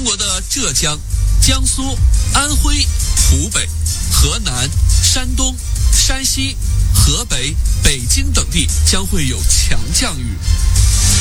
中国的浙江、江苏、安徽、湖北、河南、山东、山西、河北、北京等地将会有强降雨。